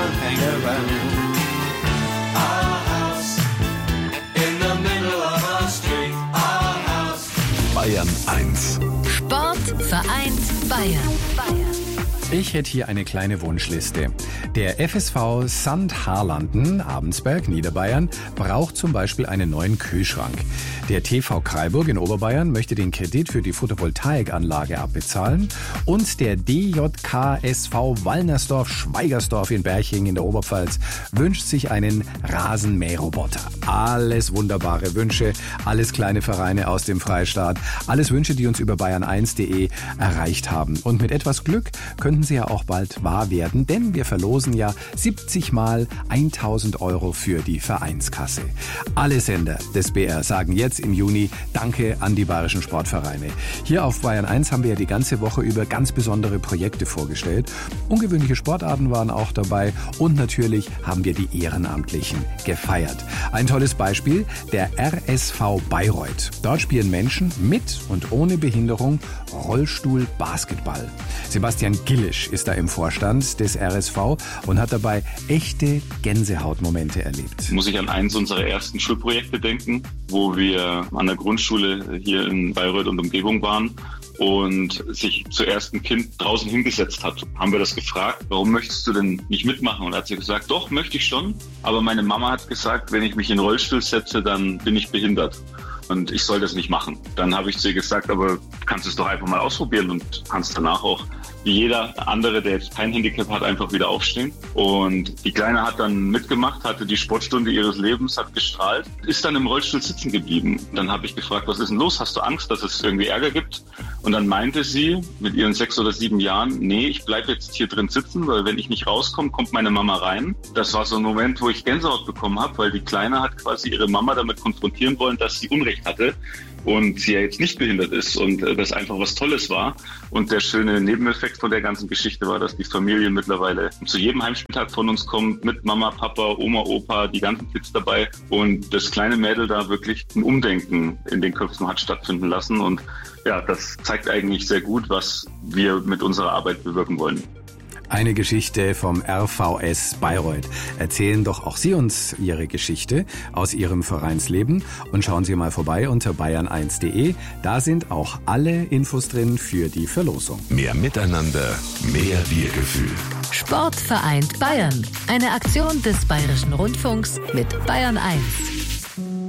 can't hang around. Our house in the middle of our street. Our house. Bayern 1. Sport vereint Bayern. Ich hätte hier eine kleine Wunschliste. Der FSV St. Harlanden, Abensberg, Niederbayern, braucht zum Beispiel einen neuen Kühlschrank. Der TV Kraiburg in Oberbayern möchte den Kredit für die Photovoltaikanlage abbezahlen. Und der DJK SV Wallnersdorf-Schweigersdorf in Berching in der Oberpfalz wünscht sich einen Rasenmäherroboter. Alles wunderbare Wünsche, alles kleine Vereine aus dem Freistaat, alles Wünsche, die uns über bayern1.de erreicht haben. Und mit etwas Glück könnten sie ja auch bald wahr werden, denn wir verlosen ja 70 mal 1.000 € für die Vereinskasse. Alle Sender des BR sagen jetzt im Juni Danke an die bayerischen Sportvereine. Hier auf Bayern 1 haben wir ja die ganze Woche über ganz besondere Projekte vorgestellt. Ungewöhnliche Sportarten waren auch dabei und natürlich haben wir die Ehrenamtlichen gefeiert. Ein tolles Beispiel, der RSV Bayreuth. Dort spielen Menschen mit und ohne Behinderung Rollstuhl-Basketball. Sebastian Gillisch ist da im Vorstand des RSV und hat dabei echte Gänsehautmomente erlebt. Muss ich an eins unserer ersten Schulprojekte denken, wo wir an der Grundschule hier in Bayreuth und Umgebung waren und sich zuerst ein Kind draußen hingesetzt hat. Haben wir das gefragt, warum möchtest du denn nicht mitmachen? Und da hat sie gesagt, doch, möchte ich schon. Aber meine Mama hat gesagt, wenn ich mich in den Rollstuhl setze, dann bin ich behindert. Und ich soll das nicht machen. Dann habe ich zu ihr gesagt, aber kannst es doch einfach mal ausprobieren und kannst danach auch, wie jeder andere, der jetzt kein Handicap hat, einfach wieder aufstehen. Und die Kleine hat dann mitgemacht, hatte die Sportstunde ihres Lebens, hat gestrahlt, ist dann im Rollstuhl sitzen geblieben. Dann habe ich gefragt, was ist denn los? Hast du Angst, dass es irgendwie Ärger gibt? Und dann meinte sie mit ihren 6 oder 7 Jahren, nee, ich bleibe jetzt hier drin sitzen, weil wenn ich nicht rauskomme, kommt meine Mama rein. Das war so ein Moment, wo ich Gänsehaut bekommen habe, weil die Kleine hat quasi ihre Mama damit konfrontieren wollen, dass sie Unrecht hatte und sie ja jetzt nicht behindert ist und das einfach was Tolles war. Und der schöne Nebeneffekt von der ganzen Geschichte war, dass die Familie mittlerweile zu jedem Heimspieltag von uns kommt, mit Mama, Papa, Oma, Opa, die ganzen Kids dabei und das kleine Mädel da wirklich ein Umdenken in den Köpfen hat stattfinden lassen. Und ja, das zeigt eigentlich sehr gut, was wir mit unserer Arbeit bewirken wollen. Eine Geschichte vom RVS Bayreuth. Erzählen doch auch Sie uns Ihre Geschichte aus Ihrem Vereinsleben und schauen Sie mal vorbei unter bayern1.de. Da sind auch alle Infos drin für die Verlosung. Mehr Miteinander, mehr Wir-Gefühl. Sport vereint Bayern. Eine Aktion des Bayerischen Rundfunks mit Bayern 1.